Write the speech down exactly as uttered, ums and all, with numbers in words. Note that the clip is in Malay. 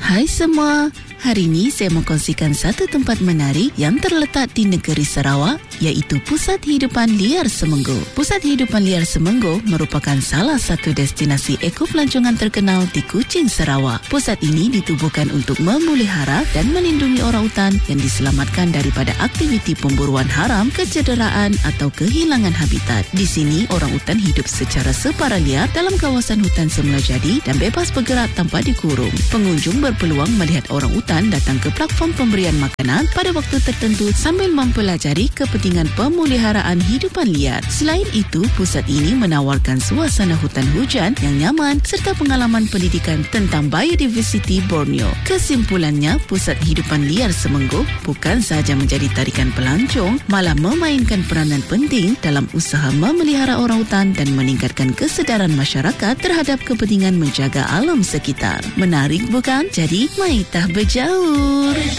Hai semua, hari ini saya mau kongsikan satu tempat menarik yang terletak di negeri Sarawak, iaitu Pusat Hidupan Liar Semenggo. Pusat Hidupan Liar Semenggo merupakan salah satu destinasi ekopelancongan terkenal di Kuching, Sarawak. Pusat ini ditubuhkan untuk memelihara dan melindungi orang hutan yang diselamatkan daripada aktiviti pemburuan haram, kecederaan atau kehilangan habitat. Di sini, orang hutan hidup secara separa liar dalam kawasan hutan semula jadi dan bebas bergerak tanpa dikurung. Pengunjung berpeluang melihat orang hutan datang ke platform pemberian makanan pada waktu tertentu sambil mempelajari kepentingan pemeliharaan hidupan liar. Selain itu, pusat ini menawarkan suasana hutan hujan yang nyaman serta pengalaman pendidikan tentang biodiversity Borneo. Kesimpulannya, Pusat Hidupan Liar Semenggo bukan sahaja menjadi tarikan pelancong, malah memainkan peranan penting dalam usaha memelihara orang hutan dan meningkatkan kesedaran masyarakat terhadap kepentingan menjaga alam sekitar. Menarik bukan? Jadi, maitah berjaur.